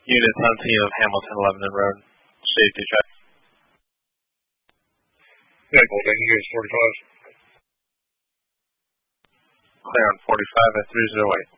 Units on scene of Hamilton Lebanon Road. Safety check. Yeah, Golden, units 45. Clear on 45 at 308.